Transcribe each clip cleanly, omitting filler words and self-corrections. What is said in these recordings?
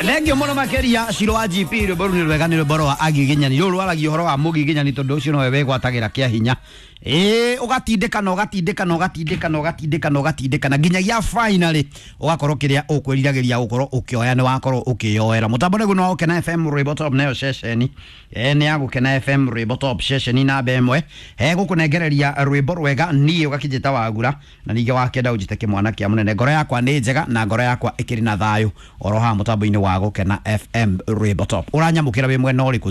Legio mono makeria shiro AGP ro boru ni rwega ni boro agiginya ni ro aragi horo wa mugiginya ni tondu ucio no we gwatagira kia hinya ugatindikana nginyagia finally ugakorwo kiria ukwiriragiria gukorwo ukioya ni wakorwo ukioera mutambo negu no Ukena FM Rwimbo Top nayo session ni ya Ukena FM Rwimbo Top session na bemwe gukunengereria rwimbo rwega ni ugakijita wagura na ninge wakenda ujiteke mwana kia munene ngoro yakwa ni njega na ngoro yakwa ikiri na thayo oroha mutambo-ini wa Ukena FM Rwimbo Top uranyamukira we mwena uriku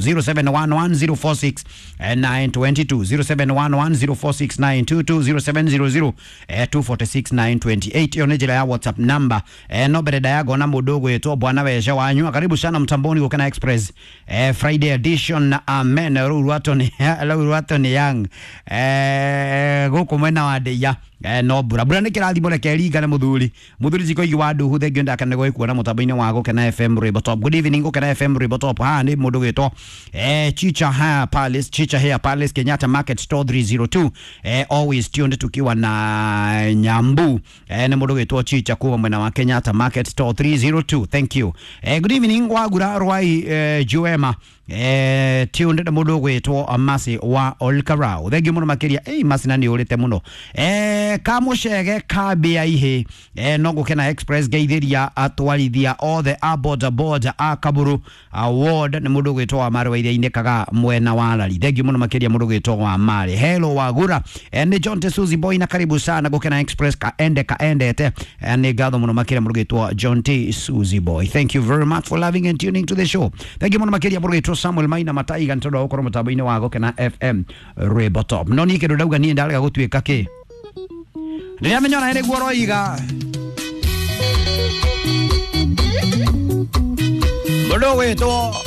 0711046922 0711046922 0700246928 iyo ni njira ya WhatsApp number no bereda yago na mundu gwitwo bwana wesha wanyu karibu sana mtamboni Ukena Express Friday edition amen ruruato ni yang guku mwena wa Deya no bura ni kirathimo reke ringa na muthuri jiko igi wa nduhu thengio ndakane go ikuona mutambo-ini wa Ukena FM Rwimbo Top. Good evening Ukena FM Rwimbo Top ha ni mundu gwitwo Chicha Hair Palace Kenyatta Market Store 302 always tuned tukiwa na Nyambu ni mundu gwitwo Chicha kuwa mwena wa Kenyatta Market Store 302. Thank you. Good evening wagura rwai Juema tuned na mundu gwitwo Masi wa Olkarau. Thank you muno makiria Masi na ni urite muno kamushege kabia ihe no Ukena Express geithiria atwarithia all the aboard Kaburu award ni mundu gwitwo Amari iria indekaga mwena wa Rari. Thank you muno makiria mundu gwitwo Amari. Hello wagura ni John T Suzy Boy na karibu sana Ukena Express kaendete ni gatho muno makiria mundu gwitwo John T Suzy Boy. Thank you very much for loving and tuning to the show. Thank you muno makiria mundu gwitwo Samuel Maina Mataiga ntondo ukoro mutambo-ini wa Ukena FM Rwimbo Top. No ni kindu ndauga ni ndalega gutwika ki Ndia menyona ene guoro iga Bodo weto